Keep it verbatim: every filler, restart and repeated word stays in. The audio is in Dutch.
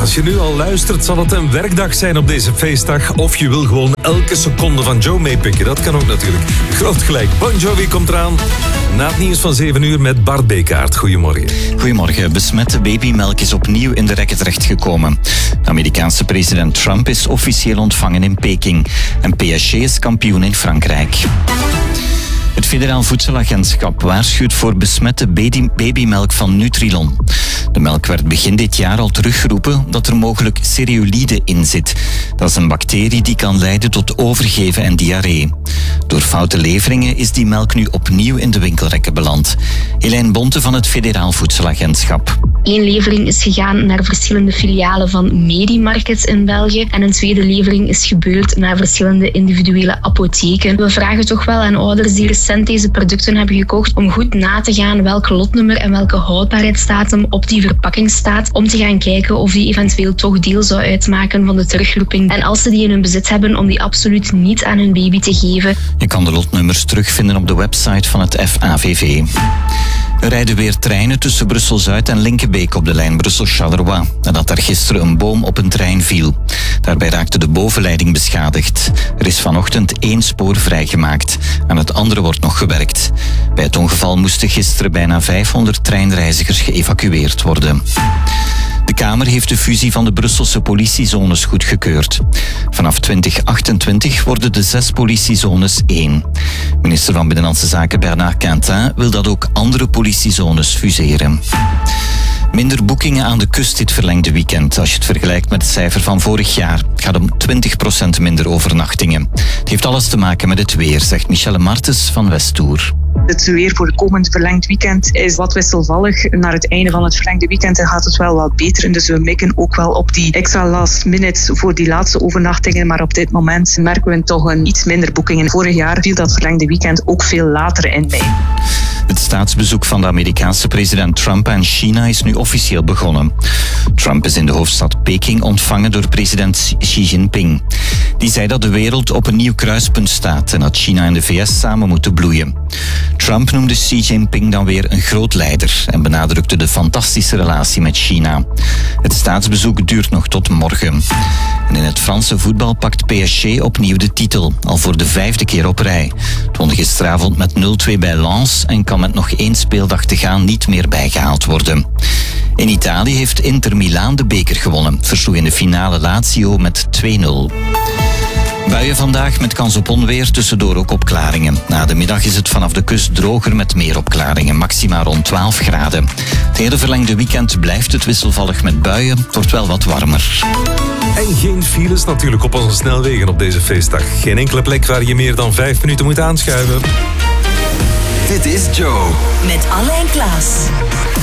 Als je nu al luistert, zal het een werkdag zijn op deze feestdag. Of je wil gewoon elke seconde van Joe meepikken. Dat kan ook natuurlijk. Groot gelijk. Bon Jovi komt eraan. Na het nieuws van zeven uur met Bart Bekaert. Goedemorgen. Goedemorgen. Besmette babymelk is opnieuw in de rekken terechtgekomen. De Amerikaanse president Trump is officieel ontvangen in Peking. En P S G is kampioen in Frankrijk. Het Federaal Voedselagentschap waarschuwt voor besmette babymelk van Nutrilon. De melk werd begin dit jaar al teruggeroepen omdat er mogelijk cereulide in zit. Dat is een bacterie die kan leiden tot overgeven en diarree. Door foute leveringen is die melk nu opnieuw in de winkelrekken beland. Helijn Bonte van het Federaal Voedselagentschap. Eén levering is gegaan naar verschillende filialen van Medimarkets in België en een tweede levering is gebeurd naar verschillende individuele apotheken. We vragen toch wel aan ouders die recent deze producten hebben gekocht om goed na te gaan welk lotnummer en welke houdbaarheidsdatum op die verpakking staat, om te gaan kijken of die eventueel toch deel zou uitmaken van de terugroeping. En als ze die in hun bezit hebben, om die absoluut niet aan hun baby te geven. Je kan de lotnummers terugvinden op de website van het F A V V. Er rijden weer treinen tussen Brussel-Zuid en Linkebeek op de lijn Brussel-Charleroi, nadat er gisteren een boom op een trein viel. Daarbij raakte de bovenleiding beschadigd. Er is vanochtend één spoor vrijgemaakt. Aan het andere wordt nog gewerkt. Bij het ongeval moesten gisteren bijna vijfhonderd treinreizigers geëvacueerd worden. De Kamer heeft de fusie van de Brusselse politiezones goedgekeurd. Vanaf twintig achtentwintig worden de zes politiezones één. Minister van Binnenlandse Zaken Bernard Quintin wil dat ook andere politiezones fuseren. Minder boekingen aan de kust dit verlengde weekend als je het vergelijkt met het cijfer van vorig jaar. Het gaat om twintig procent minder overnachtingen. Het heeft alles te maken met het weer, zegt Michelle Martens van Westtour. Het weer voor het komend verlengd weekend is wat wisselvallig. Naar het einde van het verlengde weekend gaat het wel wat beter. En dus we mikken ook wel op die extra last minutes voor die laatste overnachtingen. Maar op dit moment merken we toch een iets minder boekingen. Vorig jaar viel dat verlengde weekend ook veel later in mei. Het staatsbezoek van de Amerikaanse president Trump aan China is nu officieel begonnen. Trump is in de hoofdstad Peking ontvangen door president Xi Jinping. Die zei dat de wereld op een nieuw kruispunt staat en dat China en de V S samen moeten bloeien. Trump noemde Xi Jinping dan weer een groot leider en benadrukte de fantastische relatie met China. Het staatsbezoek duurt nog tot morgen. En in het Franse voetbal pakt P S G opnieuw de titel, al voor de vijfde keer op rij. Het won gisteravond met nul twee bij Lens en kan met nog één speeldag te gaan niet meer bijgehaald worden. In Italië heeft Inter Milaan de beker gewonnen, versloeg in de finale Lazio met twee nul. Buien vandaag met kans op onweer, tussendoor ook opklaringen. Na de middag is het vanaf de kust droger met meer opklaringen, maxima rond twaalf graden. Het hele verlengde weekend blijft het wisselvallig met buien, het wordt wel wat warmer. En geen files natuurlijk op onze snelwegen op deze feestdag. Geen enkele plek waar je meer dan vijf minuten moet aanschuiven. Dit is Joe. Met Alain Klaas.